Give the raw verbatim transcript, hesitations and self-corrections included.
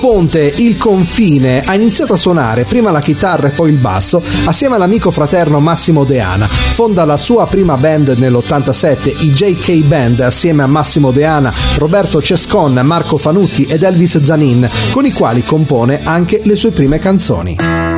Ponte, il confine, ha iniziato a suonare prima la chitarra e poi il basso assieme all'amico fraterno Massimo Deana. Fonda la sua prima band nell'ottantasette, i J K Band, assieme a Massimo Deana, Roberto Cescon, Marco Fanucchi ed Elvis Zanin, con i quali compone anche le sue prime canzoni.